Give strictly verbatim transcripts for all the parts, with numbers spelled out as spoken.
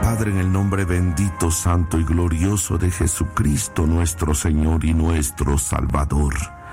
Padre, en el nombre bendito, santo y glorioso de Jesucristo, nuestro Señor y nuestro Salvador,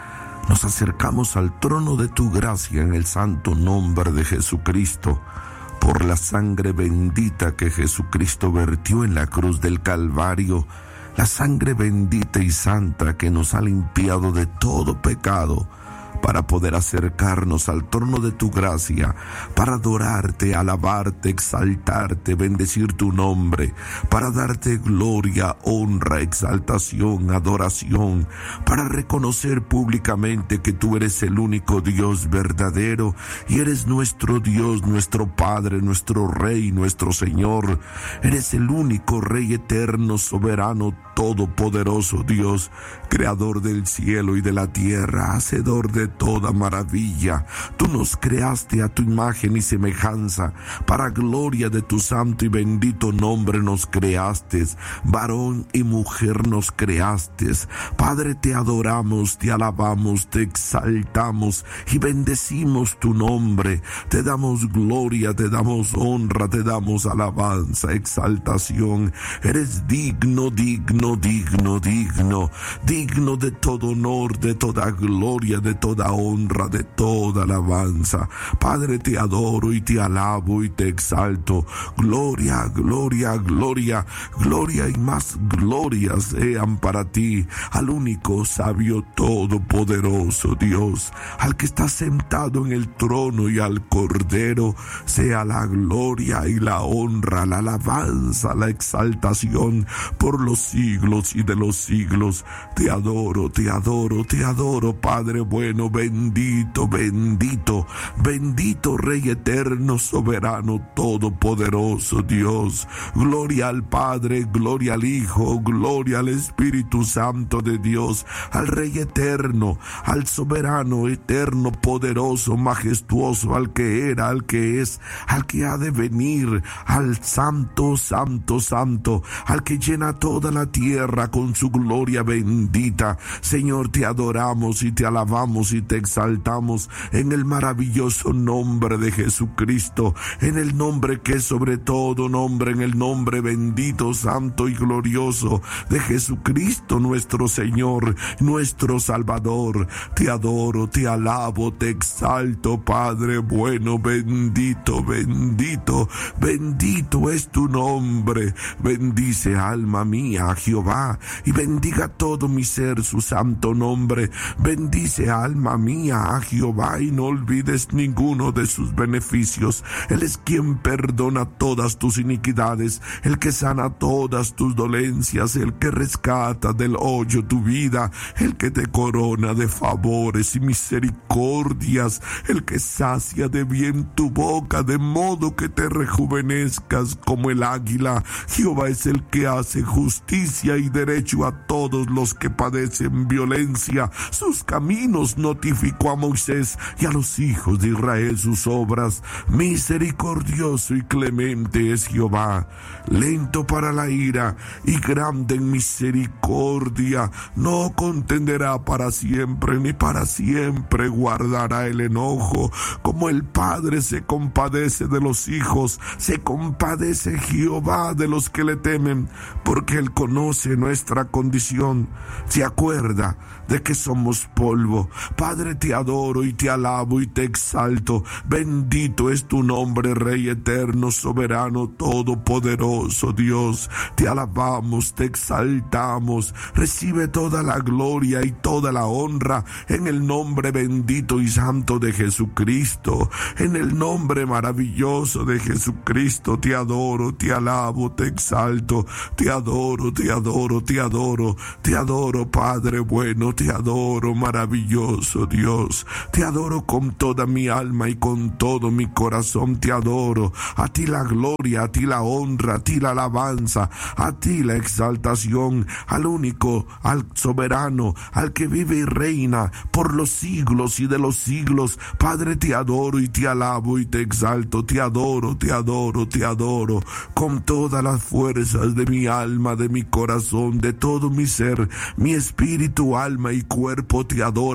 nos acercamos al trono de tu gracia en el santo nombre de Jesucristo, por la sangre bendita que Jesucristo vertió en la cruz del Calvario, la sangre bendita y santa que nos ha limpiado de todo pecado, para poder acercarnos al trono de tu gracia, para adorarte, alabarte, exaltarte, bendecir tu nombre, para darte gloria, honra, exaltación, adoración, para reconocer públicamente que tú eres el único Dios verdadero y eres nuestro Dios, nuestro Padre, nuestro Rey, nuestro Señor. Eres el único Rey eterno, soberano, todopoderoso Dios, creador del cielo y de la tierra, hacedor de toda maravilla. Tú nos creaste a tu imagen y semejanza, para gloria de tu santo y bendito nombre nos creaste, varón y mujer nos creaste. Padre, te adoramos, te alabamos, te exaltamos y bendecimos tu nombre. Te damos gloria, te damos honra, te damos alabanza, exaltación. Eres digno, digno, digno, digno, digno de todo honor, de toda gloria, de toda honra, de toda alabanza. Padre, te adoro y te alabo y te exalto. Gloria, gloria, gloria, gloria y más gloria sean para ti, al único sabio todopoderoso Dios, al que está sentado en el trono, y al Cordero sea la gloria y la honra, la alabanza, la exaltación por los siglos y de los siglos. Te adoro, te adoro, te adoro, Padre bueno, bendito, bendito, bendito Rey eterno, soberano, todopoderoso Dios. Gloria al Padre, gloria al Hijo, gloria al Espíritu Santo de Dios, al Rey eterno, al soberano, eterno, poderoso, majestuoso, al que era, al que es, al que ha de venir, al santo, santo, santo, al que llena toda la tierra con su gloria bendita. Señor, te adoramos y te alabamos y te exaltamos en el maravilloso nombre de Jesucristo, en el nombre que es sobre todo nombre, en el nombre bendito, santo y glorioso de Jesucristo, nuestro Señor, nuestro Salvador. Te adoro, te alabo, te exalto, Padre bueno, bendito, bendito, bendito es tu nombre. Bendice, alma mía, a Jehová, y bendiga todo mi ser su santo nombre. Bendice, alma mía, a Jehová, y no olvides ninguno de sus beneficios. Él es quien perdona todas tus iniquidades, el que sana todas tus dolencias, el que rescata del hoyo tu vida, el que te corona de favores y misericordias, el que sacia de bien tu boca, de modo que te rejuvenezcas como el águila. Jehová es el que hace justicia y derecho a todos los que padecen violencia. Sus caminos notificó a Moisés, y a los hijos de Israel sus obras. Misericordioso y clemente es Jehová, lento para la ira y grande en misericordia. No contenderá para siempre, ni para siempre guardará el enojo. Como el Padre se compadece de los hijos, se compadece Jehová de los que le temen, porque Él conoce nuestra condición, se acuerda de que somos polvo. Padre, te adoro y te alabo y te exalto. Bendito es tu nombre, Rey eterno, soberano, todopoderoso Dios. Te alabamos, te exaltamos. Recibe toda la gloria y toda la honra en el nombre bendito y santo de Jesucristo. En el nombre maravilloso de Jesucristo te adoro, te alabo, te exalto. Te adoro, te adoro, te adoro. Te adoro, Padre bueno, te adoro, maravilloso Dios. Te adoro con toda mi alma y con todo mi corazón. Te adoro. A ti la gloria, a ti la honra, a ti la alabanza, a ti la exaltación, al único, al soberano, al que vive y reina por los siglos y de los siglos. Padre, te adoro y te alabo y te exalto. Te adoro, te adoro, te adoro con todas las fuerzas de mi alma, de mi corazón, de todo mi ser. Mi espíritu, alma y cuerpo te adoran, Padre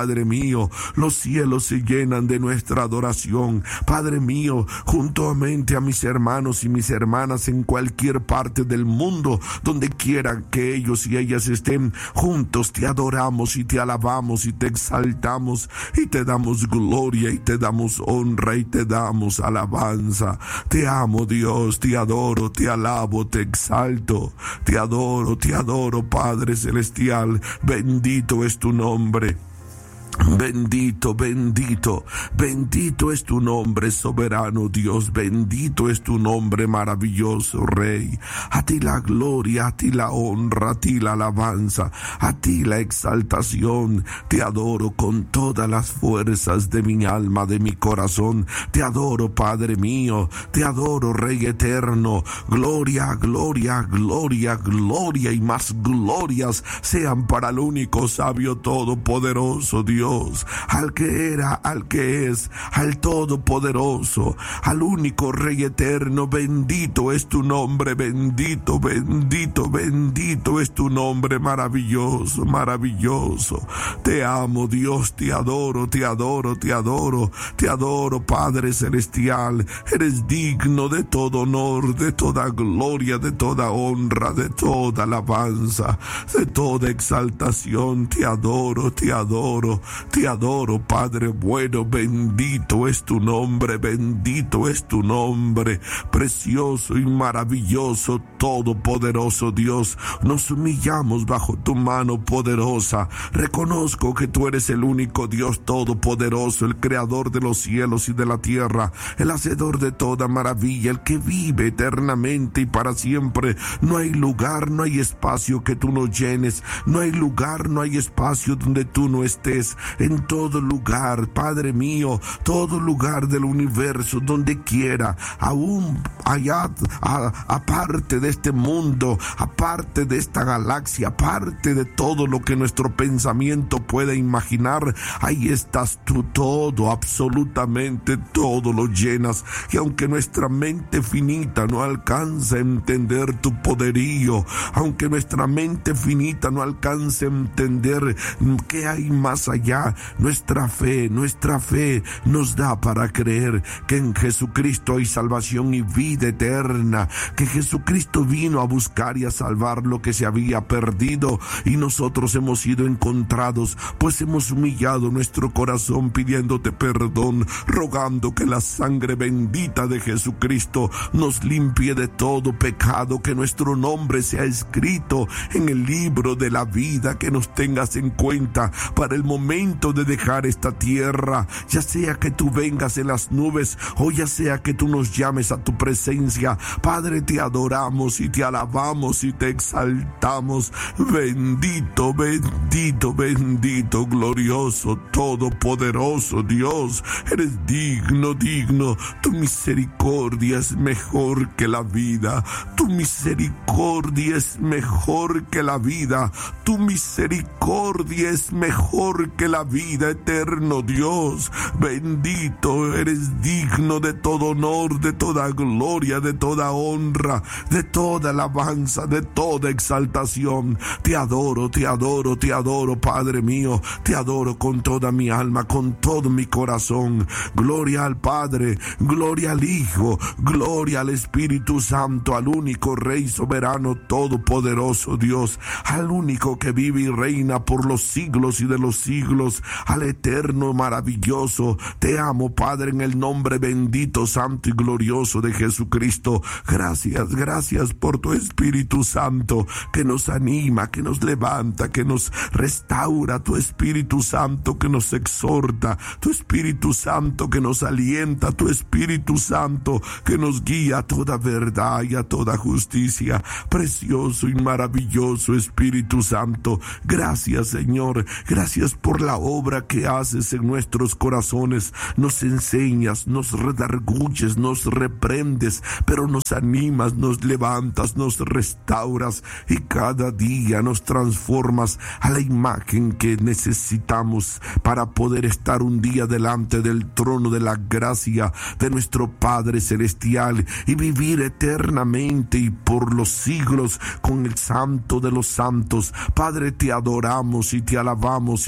Padre mío, los cielos se llenan de nuestra adoración. Padre mío, juntamente a mis hermanos y mis hermanas en cualquier parte del mundo, donde quiera que ellos y ellas estén, juntos te adoramos y te alabamos y te exaltamos y te damos gloria y te damos honra y te damos alabanza. Te amo, Dios, te adoro, te alabo, te exalto, te adoro, te adoro, Padre celestial. Bendito es tu nombre. Bendito, bendito, bendito es tu nombre, soberano Dios, bendito es tu nombre, maravilloso Rey. A ti la gloria, a ti la honra, a ti la alabanza, a ti la exaltación. Te adoro con todas las fuerzas de mi alma, de mi corazón. Te adoro, Padre mío, te adoro, Rey eterno. Gloria, gloria, gloria, gloria y más glorias sean para el único sabio todopoderoso Dios. Al que era, al que es, al todopoderoso, al único Rey eterno. Bendito es tu nombre, bendito, bendito, bendito es tu nombre, maravilloso, maravilloso. Te amo, Dios, te adoro, te adoro, te adoro, te adoro, Padre celestial. Eres digno de todo honor, de toda gloria, de toda honra, de toda alabanza, de toda exaltación. Te adoro, te adoro. Te adoro, Padre bueno, bendito es tu nombre, bendito es tu nombre, precioso y maravilloso, todopoderoso Dios. Nos humillamos bajo tu mano poderosa. Reconozco que tú eres el único Dios todopoderoso, el creador de los cielos y de la tierra, el hacedor de toda maravilla, el que vive eternamente y para siempre. No hay lugar, no hay espacio que tú no llenes, no hay lugar, no hay espacio donde tú no estés. En todo lugar, Padre mío, todo lugar del universo, donde quiera, aún allá, a, aparte de este mundo, aparte de esta galaxia, aparte de todo lo que nuestro pensamiento puede imaginar, ahí estás tú, todo, absolutamente todo lo llenas. Y aunque nuestra mente finita no alcanza a entender tu poderío, aunque nuestra mente finita no alcanza a entender qué hay más allá, nuestra fe, nuestra fe nos da para creer que en Jesucristo hay salvación y vida eterna, que Jesucristo vino a buscar y a salvar lo que se había perdido, y nosotros hemos sido encontrados, pues hemos humillado nuestro corazón pidiéndote perdón, rogando que la sangre bendita de Jesucristo nos limpie de todo pecado, que nuestro nombre sea escrito en el libro de la vida, que nos tengas en cuenta para el momento de dejar esta tierra, ya sea que tú vengas en las nubes o ya sea que tú nos llames a tu presencia. Padre, te adoramos y te alabamos y te exaltamos. Bendito, bendito, bendito, glorioso, todopoderoso Dios, eres digno, digno. Tu misericordia es mejor que la vida, tu misericordia es mejor que la vida, tu misericordia es mejor que la vida, eterno Dios. Bendito, eres digno de todo honor, de toda gloria, de toda honra, de toda alabanza, de toda exaltación. Te adoro, te adoro, te adoro, Padre mío, te adoro con toda mi alma, con todo mi corazón. Gloria al Padre, gloria al Hijo, gloria al Espíritu Santo, al único Rey soberano, todopoderoso Dios, al único que vive y reina por los siglos y de los siglos, al eterno, maravilloso. Te amo, Padre, en el nombre bendito, santo y glorioso de Jesucristo. Gracias, gracias por tu Espíritu Santo que nos anima, que nos levanta, que nos restaura, tu Espíritu Santo que nos exhorta, tu Espíritu Santo que nos alienta, tu Espíritu Santo que nos guía a toda verdad y a toda justicia. Precioso y maravilloso Espíritu Santo, gracias, Señor, gracias por la obra que haces en nuestros corazones. Nos enseñas, nos redarguyes, nos reprendes, pero nos animas, nos levantas, nos restauras y cada día nos transformas a la imagen que necesitamos para poder estar un día delante del trono de la gracia de nuestro Padre Celestial y vivir eternamente y por los siglos con el Santo de los Santos. Padre, te adoramos y te alabamos y te exaltamos.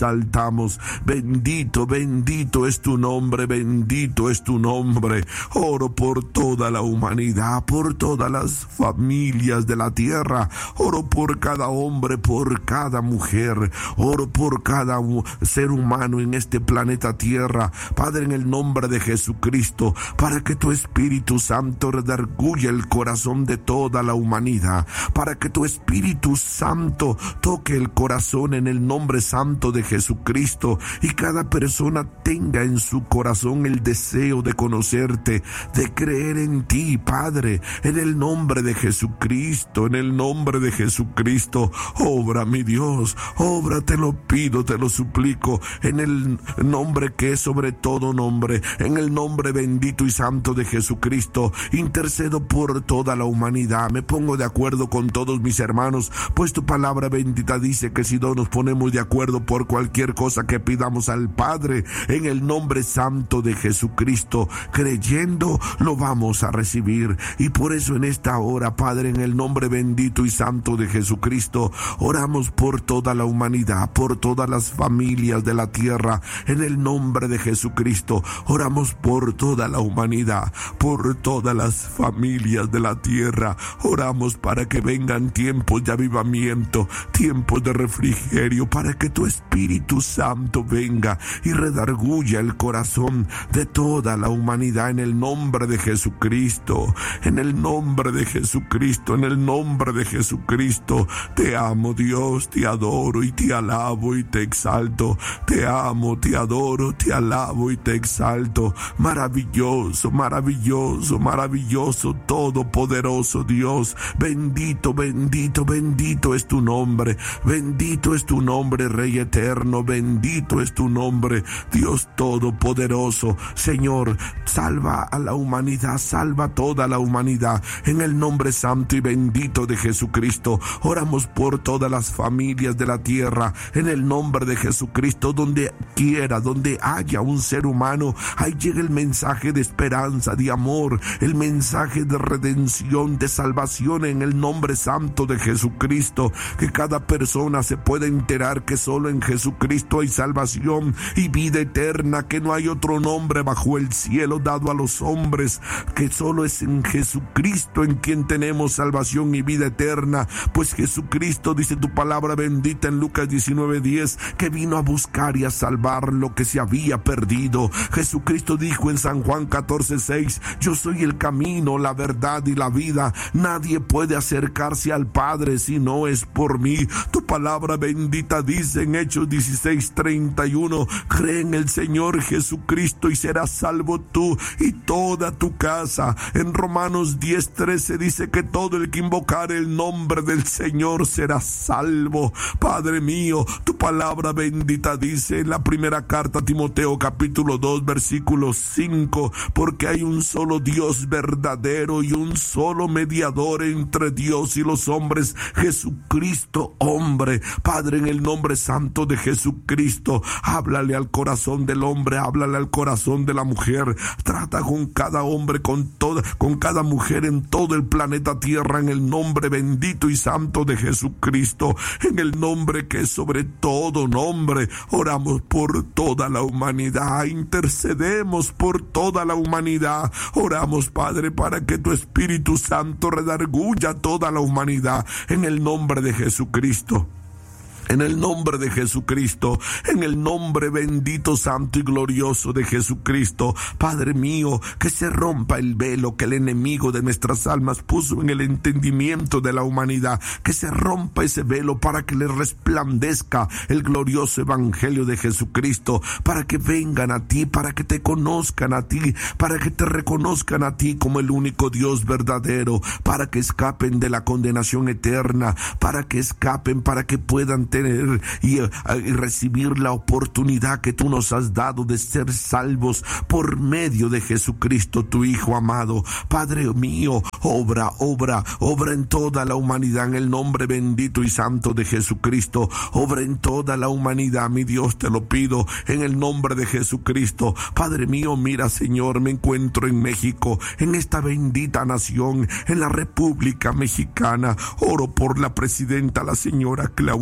exaltamos. Bendito, bendito es tu nombre, bendito es tu nombre. Oro por toda la humanidad, por todas las familias de la tierra. Oro por cada hombre, por cada mujer. Oro por cada ser humano en este planeta Tierra. Padre, en el nombre de Jesucristo, para que tu Espíritu Santo redarguya el corazón de toda la humanidad, para que tu Espíritu Santo toque el corazón en el nombre santo de Jesucristo, y cada persona tenga en su corazón el deseo de conocerte, de creer en ti, Padre, en el nombre de Jesucristo, en el nombre de Jesucristo. Obra, mi Dios, obra, te lo pido, te lo suplico, en el nombre que es sobre todo nombre, en el nombre bendito y santo de Jesucristo. Intercedo por toda la humanidad, me pongo de acuerdo con todos mis hermanos, pues tu palabra bendita dice que si no nos ponemos de acuerdo por cualquier cosa que pidamos al Padre, en el nombre santo de Jesucristo, creyendo, lo vamos a recibir. Y por eso en esta hora, Padre, en el nombre bendito y santo de Jesucristo, oramos por toda la humanidad, por todas las familias de la tierra, en el nombre de Jesucristo. Oramos por toda la humanidad, por todas las familias de la tierra. Oramos para que vengan tiempos de avivamiento, tiempos de refrigerio, para que tu Espíritu Santo venga y redarguya el corazón de toda la humanidad, en el nombre de Jesucristo, en el nombre de Jesucristo, en el nombre de Jesucristo. Te amo, Dios, te adoro y te alabo y te exalto. Te amo, te adoro, te alabo y te exalto. Maravilloso, maravilloso, maravilloso, todopoderoso Dios. Bendito, bendito, bendito es tu nombre. Bendito es tu nombre, Rey eterno. Bendito es tu nombre, Dios todopoderoso. Señor, salva a la humanidad, salva a toda la humanidad, en el nombre santo y bendito de Jesucristo. Oramos por todas las familias de la tierra, en el nombre de Jesucristo. Donde quiera, donde haya un ser humano, ahí llega el mensaje de esperanza, de amor, el mensaje de redención, de salvación, en el nombre santo de Jesucristo. Que cada persona se pueda enterar que solo en Jesucristo hay salvación y vida eterna, que no hay otro nombre bajo el cielo dado a los hombres, que solo es en Jesucristo en quien tenemos salvación y vida eterna. Pues Jesucristo, dice tu palabra bendita en Lucas diecinueve diez, que vino a buscar y a salvar lo que se había perdido. Jesucristo dijo en San Juan catorce seis, yo soy el camino, la verdad y la vida. Nadie puede acercarse al Padre si no es por mí. Tu palabra bendita dice en Hechos dieciséis treinta y uno, cree en el Señor Jesucristo y serás salvo tú y toda tu casa. En Romanos diez trece dice que todo el que invocare el nombre del Señor será salvo. Padre mío, tu palabra bendita dice en la primera carta a Timoteo capítulo dos versículo cinco, porque hay un solo Dios verdadero y un solo mediador entre Dios y los hombres, Jesucristo hombre. Padre, en el nombre santo de Jesucristo, háblale al corazón del hombre, háblale al corazón de la mujer. Trata con cada hombre, con toda, con cada mujer en todo el planeta Tierra, en el nombre bendito y santo de Jesucristo, en el nombre que es sobre todo nombre. Oramos por toda la humanidad, intercedemos por toda la humanidad. Oramos, Padre, para que tu Espíritu Santo redarguya toda la humanidad, en el nombre de Jesucristo. En el nombre de Jesucristo, en el nombre bendito, santo y glorioso de Jesucristo. Padre mío, que se rompa el velo que el enemigo de nuestras almas puso en el entendimiento de la humanidad, que se rompa ese velo para que le resplandezca el glorioso evangelio de Jesucristo, para que vengan a ti, para que te conozcan a ti, para que te reconozcan a ti como el único Dios verdadero, para que escapen de la condenación eterna, para que escapen, para que puedan tener y, uh, y recibir la oportunidad que tú nos has dado de ser salvos por medio de Jesucristo, tu Hijo amado. Padre mío, obra, obra, obra en toda la humanidad, en el nombre bendito y santo de Jesucristo. Obra en toda la humanidad, mi Dios, te lo pido, en el nombre de Jesucristo. Padre mío, mira, Señor, me encuentro en México, en esta bendita nación, en la República Mexicana. Oro por la presidenta, la señora Claudia Sheinbaum.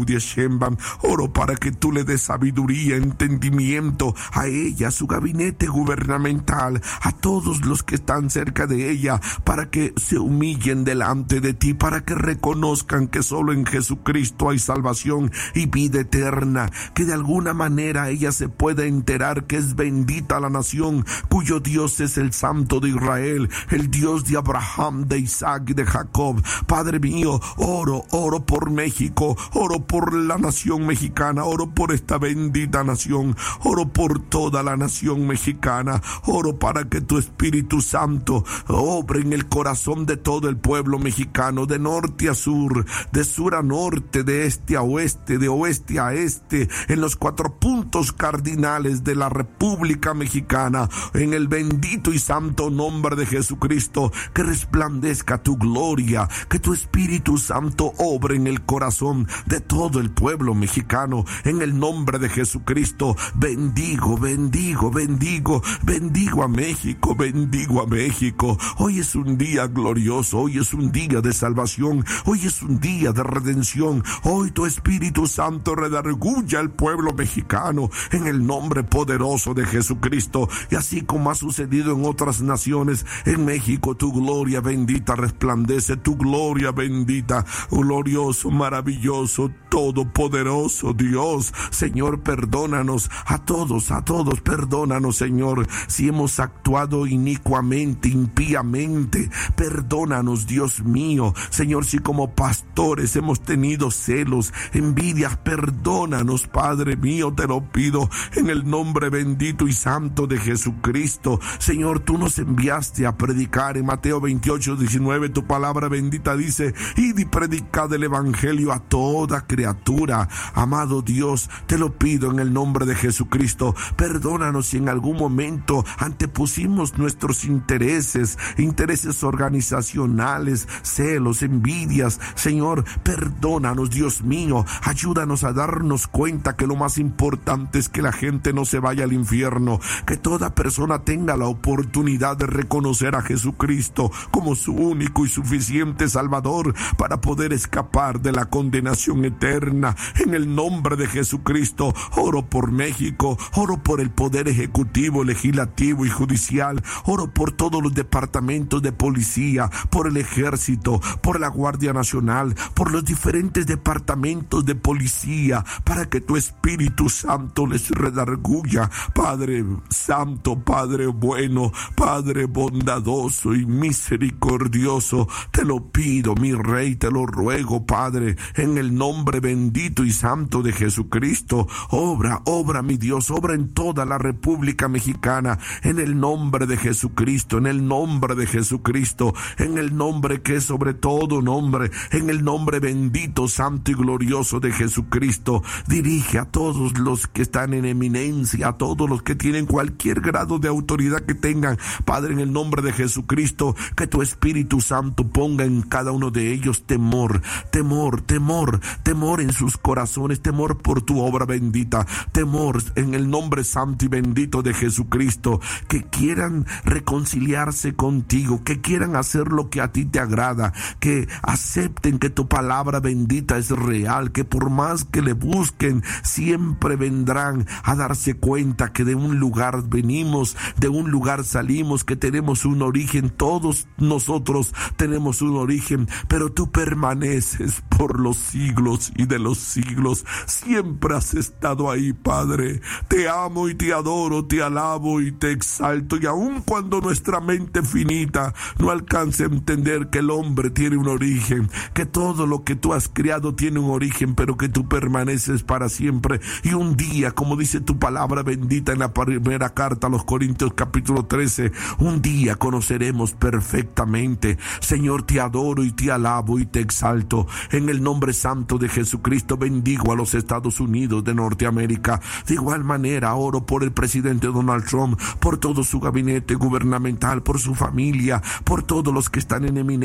Sheinbaum. Oro para que tú le des sabiduría, entendimiento a ella, a su gabinete gubernamental, a todos los que están cerca de ella, para que se humillen delante de ti, para que reconozcan que solo en Jesucristo hay salvación y vida eterna, que de alguna manera ella se pueda enterar que es bendita la nación cuyo Dios es el Santo de Israel, el Dios de Abraham, de Isaac y de Jacob. Padre mío, oro, oro por México, oro por la nación mexicana, oro por esta bendita nación, oro por toda la nación mexicana, oro para que tu Espíritu Santo obre en el corazón de todo el pueblo mexicano, de norte a sur, de sur a norte, de este a oeste, de oeste a este, en los cuatro puntos cardinales de la República Mexicana, en el bendito y santo nombre de Jesucristo, que resplandezca tu gloria, que tu Espíritu Santo obre en el corazón de todo el pueblo mexicano, en el nombre de Jesucristo. Bendigo, bendigo, bendigo, bendigo a México, bendigo a México. Hoy es un día glorioso, hoy es un día de salvación, hoy es un día de redención. Hoy tu Espíritu Santo redarguya al pueblo mexicano en el nombre poderoso de Jesucristo. Y así como ha sucedido en otras naciones, en México tu gloria bendita resplandece, tu gloria bendita, glorioso, maravilloso, todopoderoso Dios. Señor, perdónanos a todos, a todos, perdónanos, Señor, si hemos actuado inicuamente, impíamente. Perdónanos, Dios mío. Señor, si como pastores hemos tenido celos, envidias, perdónanos, Padre mío, te lo pido en el nombre bendito y santo de Jesucristo. Señor, tú nos enviaste a predicar en Mateo veintiocho, diecinueve, tu palabra bendita dice: id y predicad el evangelio a toda criatura. Amado Dios, te lo pido en el nombre de Jesucristo. Perdónanos si en algún momento antepusimos nuestros intereses, intereses organizacionales, celos, envidias. Señor, perdónanos, Dios mío. Ayúdanos a darnos cuenta que lo más importante es que la gente no se vaya al infierno, que toda persona tenga la oportunidad de reconocer a Jesucristo como su único y suficiente Salvador para poder escapar de la condenación eterna. En el nombre de Jesucristo, oro por México, oro por el poder ejecutivo, legislativo y judicial, oro por todos los departamentos de policía, por el ejército, por la Guardia Nacional, por los diferentes departamentos de policía, para que tu Espíritu Santo les redarguya. Padre Santo, Padre bueno, Padre bondadoso y misericordioso, te lo pido, mi Rey, te lo ruego, Padre, en el nombre bendito y santo de Jesucristo. Obra, obra, mi Dios, obra en toda la República Mexicana, en el nombre de Jesucristo, en el nombre de Jesucristo, en el nombre que es sobre todo nombre, en el nombre bendito, santo y glorioso de Jesucristo. Dirige a todos los que están en eminencia, a todos los que tienen cualquier grado de autoridad que tengan, Padre, en el nombre de Jesucristo, que tu Espíritu Santo ponga en cada uno de ellos temor, temor, temor, temor en sus corazones, temor por tu obra bendita, temor en el nombre santo y bendito de Jesucristo, que quieran reconciliarse contigo, que quieran hacer lo que a ti te agrada, que acepten que tu palabra bendita es real, que por más que le busquen, siempre vendrán a darse cuenta que de un lugar venimos, de un lugar salimos, que tenemos un origen, todos nosotros tenemos un origen, pero tú permaneces por los siglos y de los siglos. Siempre has estado ahí, Padre. Te amo y te adoro, te alabo y te exalto, y aun cuando nuestra mente finita no alcance a entender que el hombre tiene un origen, que todo lo que tú has creado tiene un origen, pero que tú permaneces para siempre, y un día, como dice tu palabra bendita en la primera carta a los Corintios capítulo trece, un día conoceremos perfectamente. Señor, te adoro y te alabo y te exalto. En el nombre santo de Jesucristo bendigo a los Estados Unidos de Norteamérica. De igual manera oro por el presidente Donald Trump, por todo su gabinete gubernamental, por su familia, por todos los que están en eminencia